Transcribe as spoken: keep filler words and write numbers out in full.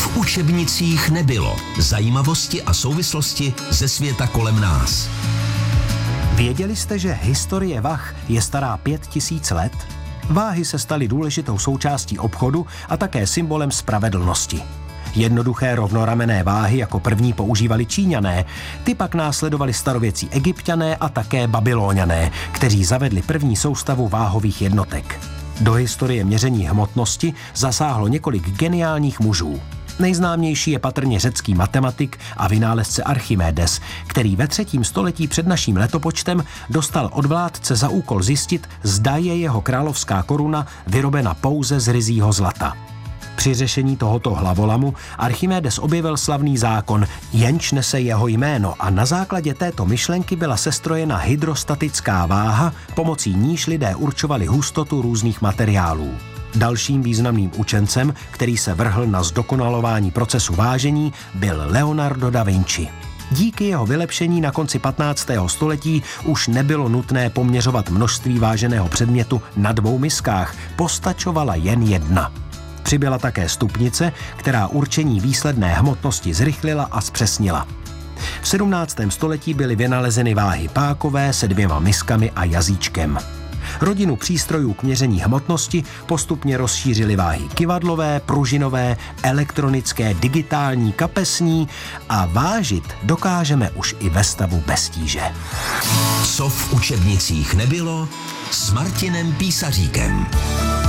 v učebnicích nebylo. Zajímavosti a souvislosti ze světa kolem nás. Věděli jste, že historie vah je stará pět tisíc let? Váhy se staly důležitou součástí obchodu a také symbolem spravedlnosti. Jednoduché rovnoramenné váhy jako první používali Číňané, ty pak následovali starověcí Egypťané a také Babylóňané, kteří zavedli první soustavu váhových jednotek. Do historie měření hmotnosti zasáhlo několik geniálních mužů. Nejznámější je patrně řecký matematik a vynálezce Archimedes, který ve třetím století před naším letopočtem dostal od vládce za úkol zjistit, zda je jeho královská koruna vyrobena pouze z ryzího zlata. Při řešení tohoto hlavolamu Archimedes objevil slavný zákon, jenž nese jeho jméno, a na základě této myšlenky byla sestrojena hydrostatická váha, pomocí níž lidé určovali hustotu různých materiálů. Dalším významným učencem, který se vrhl na zdokonalování procesu vážení, byl Leonardo da Vinci. Díky jeho vylepšení na konci patnáctého století už nebylo nutné poměřovat množství váženého předmětu na dvou miskách, postačovala jen jedna. Přibyla také stupnice, která určení výsledné hmotnosti zrychlila a zpřesnila. V sedmnáctém století byly vynalezeny váhy pákové se dvěma miskami a jazyčkem. Rodinu přístrojů k měření hmotnosti postupně rozšířily váhy kyvadlové, pružinové, elektronické, digitální, kapesní a vážit dokážeme už i ve stavu bez tíže. Co v učebnicích nebylo, s Martinem Písaříkem.